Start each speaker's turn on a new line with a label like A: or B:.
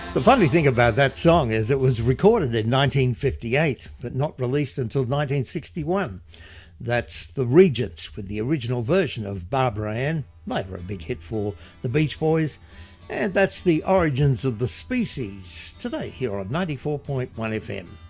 A: The funny thing about that song is it was recorded in 1958, but not released until 1961. That's the Regents with the original version of Barbara Ann, later a big hit for the Beach Boys. And that's the Origins of the Species, today here on 94.1 FM.